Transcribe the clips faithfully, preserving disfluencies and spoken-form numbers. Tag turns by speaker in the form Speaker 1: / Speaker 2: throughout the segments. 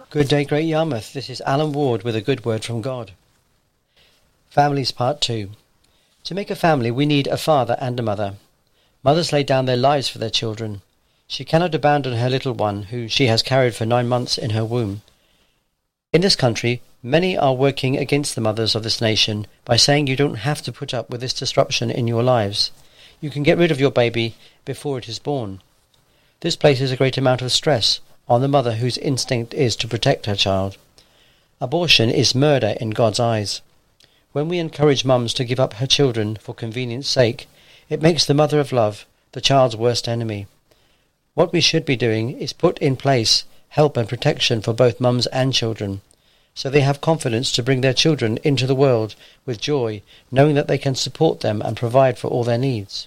Speaker 1: Good day, Great Yarmouth. This is Alan Ward with a good word from God. Families Part two. To make a family, we need a father and a mother. Mothers lay down their lives for their children. She cannot abandon her little one, who she has carried for nine months in her womb. In this country, many are working against the mothers of this nation by saying you don't have to put up with this disruption in your lives. You can get rid of your baby before it is born. This places a great amount of stress on the mother whose instinct is to protect her child. Abortion is murder in God's eyes. When we encourage mums to give up her children for convenience sake, it makes the mother of love the child's worst enemy. What we should be doing is put in place help and protection for both mums and children, so they have confidence to bring their children into the world with joy, knowing that they can support them and provide for all their needs.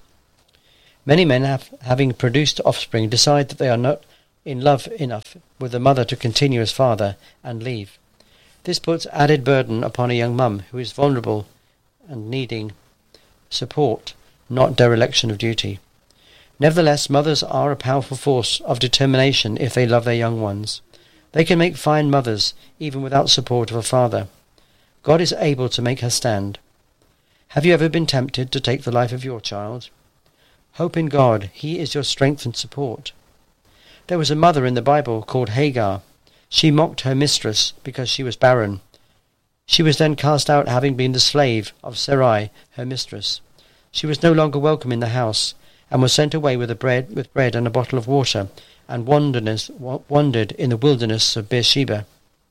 Speaker 1: Many men, have, having produced offspring, decide that they are not in love enough with the mother to continue as father and leave. This puts added burden upon a young mum who is vulnerable and needing support, not dereliction of duty. Nevertheless, mothers are a powerful force of determination if they love their young ones. They can make fine mothers even without support of a father. God is able to make her stand. Have you ever been tempted to take the life of your child? Hope in God. He is your strength and support. There was a mother in the Bible called Hagar. She mocked her mistress because she was barren. She was then cast out, having been the slave of Sarai, her mistress. She was no longer welcome in the house, and was sent away with a bread with bread and a bottle of water, and wandered in the wilderness of Beersheba.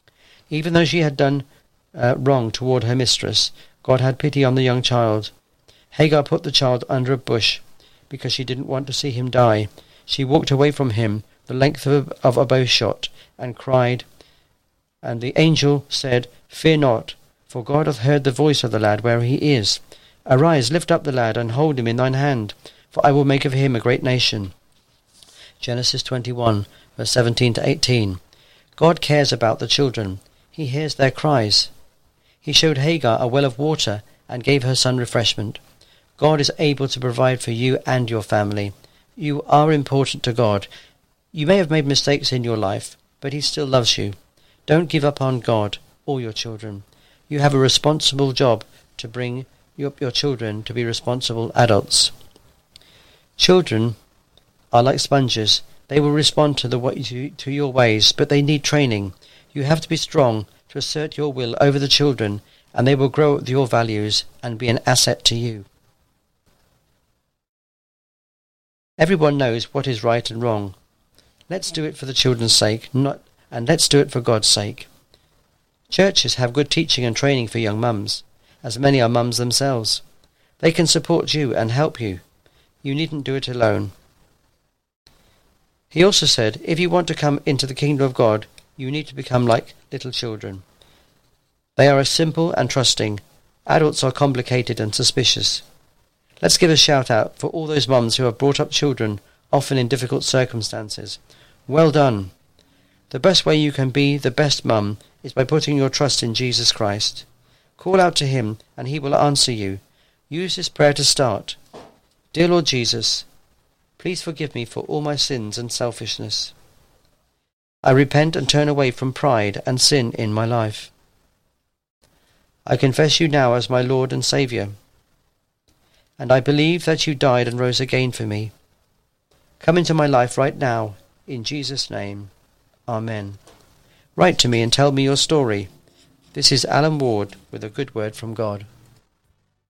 Speaker 1: Even though she had done uh, wrong toward her mistress, God had pity on the young child. Hagar put the child under a bush because she didn't want to see him die. She walked away from him the length of, of a bow shot, and cried. And the angel said, Fear not, for God hath heard the voice of the lad where he is. Arise, lift up the lad, and hold him in thine hand, for I will make of him a great nation. Genesis twenty-one, verse seventeen to eighteen. God cares about the children. He hears their cries. He showed Hagar a well of water, and gave her son refreshment. God is able to provide for you and your family. You are important to God. You may have made mistakes in your life, but he still loves you. Don't give up on God or your children. You have a responsible job to bring your, your children to be responsible adults. Children are like sponges. They will respond to the to, to your ways, but they need training. You have to be strong to assert your will over the children, and they will grow with your values and be an asset to you. Everyone knows what is right and wrong. Let's do it for the children's sake, not, and let's do it for God's sake. Churches have good teaching and training for young mums, as many are mums themselves. They can support you and help you. You needn't do it alone. He also said, if you want to come into the kingdom of God, you need to become like little children. They are simple and trusting. Adults are complicated and suspicious. Let's give a shout out for all those mums who have brought up children, often in difficult circumstances. Well done. The best way you can be the best mum is by putting your trust in Jesus Christ. Call out to him and he will answer you. Use this prayer to start. Dear Lord Jesus, please forgive me for all my sins and selfishness. I repent and turn away from pride and sin in my life. I confess you now as my Lord and Saviour, and I believe that you died and rose again for me. Come into my life right now, in Jesus' name. Amen. Write to me and tell me your story. This is Alan Ward with a good word from God.